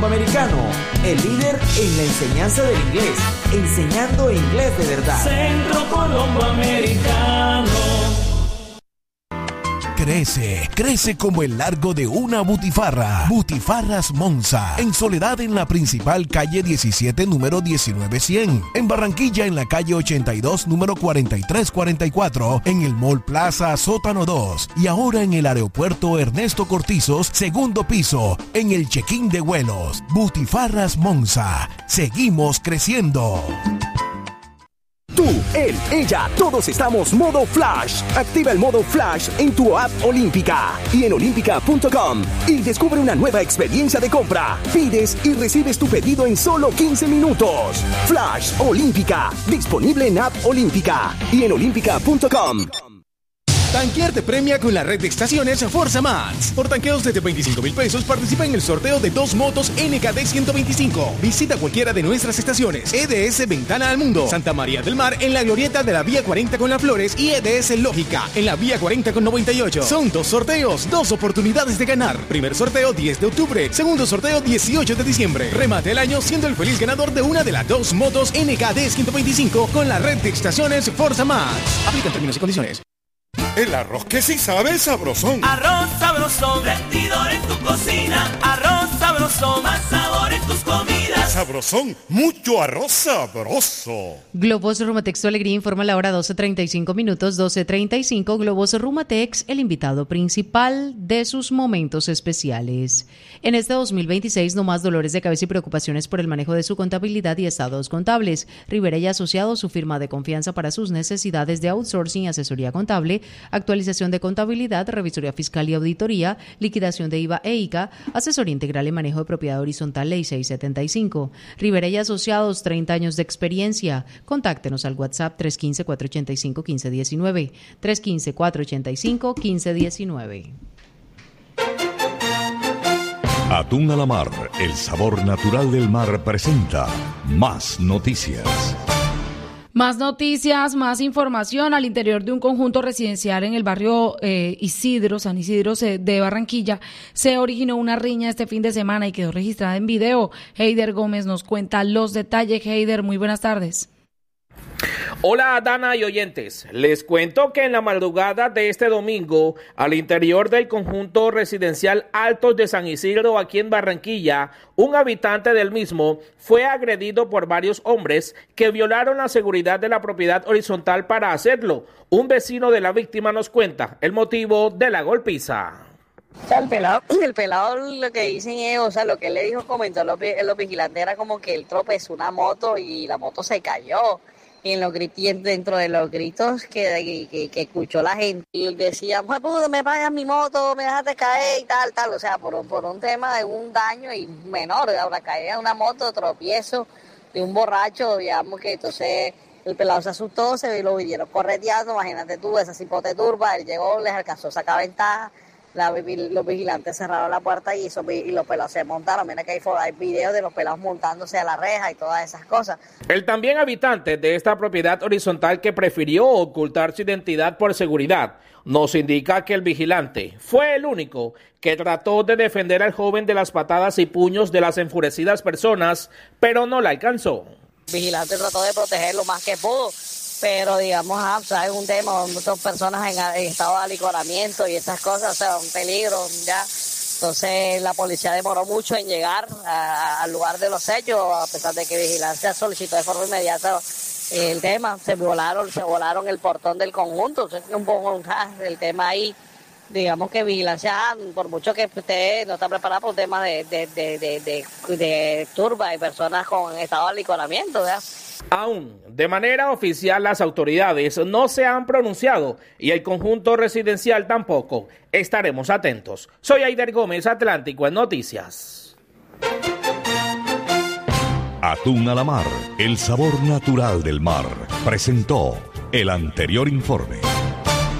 Americano, el líder en la enseñanza del inglés, enseñando inglés de verdad. Centro Colombo Americano. Crece como el largo de una butifarra. Butifarras Monza, en Soledad en la principal calle 17, número 19100. En Barranquilla en la calle 82, número 4344. En el Mall Plaza Sótano 2. Y ahora en el aeropuerto Ernesto Cortizos, segundo piso, en el check-in de vuelos. Butifarras Monza. Seguimos creciendo. Tú, él, ella, todos estamos modo Flash. Activa el modo Flash en tu app Olímpica y en olímpica.com y descubre una nueva experiencia de compra. Pides y recibes tu pedido en solo 15 minutos. Flash Olímpica, disponible en app Olímpica y en olímpica.com. Tanquear te premia con la red de estaciones Forza Max. Por tanqueos desde 25,000 pesos participa en el sorteo de 2 motos NKD 125. Visita cualquiera de nuestras estaciones. EDS Ventana al Mundo, Santa María del Mar en la glorieta de la Vía 40 con Las Flores y EDS Lógica en la Vía 40 con 98. Son 2 sorteos, 2 oportunidades de ganar. Primer sorteo 10 de octubre, segundo sorteo 18 de diciembre. Remate el año siendo el feliz ganador de una de las 2 motos NKD 125 con la red de estaciones Forza Max. Aplican términos y condiciones. El arroz que sí sabe sabrosón. Arroz sabrosón, rendidor en tu cocina. Arroz sabrosón, más sabor en tus comidas. Sabrosón, mucho arroz sabroso. Globos Rumatex Tu Alegría informa la hora 12:35 minutos, 12:35. Globos Rumatex, el invitado principal de sus momentos especiales. En este 2026, no más dolores de cabeza y preocupaciones por el manejo de su contabilidad y estados contables. Rivera y Asociados, su firma de confianza para sus necesidades de outsourcing, asesoría contable, actualización de contabilidad, revisoría fiscal y auditoría, liquidación de IVA e ICA, asesoría integral en manejo de propiedad horizontal, Ley 675. Rivera y Asociados, 30 años de experiencia. Contáctenos al WhatsApp 315-485-1519, 315-485-1519. Atún a la Mar, el sabor natural del mar presenta Más Noticias. Más noticias, más información. Al interior de un conjunto residencial en el barrio San Isidro de Barranquilla, se originó una riña este fin de semana y quedó registrada en video. Heider Gómez nos cuenta los detalles. Heider, muy buenas tardes. Hola Dana y oyentes, les cuento que en la madrugada de este domingo, al interior del conjunto residencial Altos de San Isidro, aquí en Barranquilla, un habitante del mismo fue agredido por varios hombres que violaron la seguridad de la propiedad horizontal para hacerlo. Un vecino de la víctima nos cuenta el motivo de la golpiza. O sea, el pelado lo que dicen es, o sea, lo que él le dijo, comentó los vigilantes, era como que él tropezó una moto y la moto se cayó. Y dentro de los gritos que escuchó la gente, y decía, pues me pagas mi moto, me dejaste caer y tal, o sea, por un tema de un daño y menor, ahora caía una moto, tropiezo de un borracho, digamos que entonces el pelado se asustó, lo vinieron correteando, imagínate tú, esa cipote turba, él llegó, les alcanzó a sacar ventaja. Los vigilantes cerraron la puerta y los pelados se montaron. Mira que hay videos de los pelados montándose a la reja y todas esas cosas. El también habitante de esta propiedad horizontal, que prefirió ocultar su identidad por seguridad, nos indica que el vigilante fue el único que trató de defender al joven de las patadas y puños de las enfurecidas personas, pero no la alcanzó. El vigilante trató de proteger lo más que pudo, pero digamos, es un tema, muchas personas en estado de alicoramiento y esas cosas, o sea, un peligro ya. Entonces la policía demoró mucho en llegar al lugar de los hechos, a pesar de que Vigilancia solicitó de forma inmediata el tema. Se volaron el portón del conjunto, un poco el tema ahí. Digamos que Vigilancia, por mucho que usted no está preparado por un tema de turba y personas con estado de alicoramiento, ¿verdad? Aún de manera oficial las autoridades no se han pronunciado y el conjunto residencial tampoco. Estaremos atentos. Soy Heider Gómez, Atlántico en Noticias. Atún a la Mar, el sabor natural del mar, presentó el anterior informe.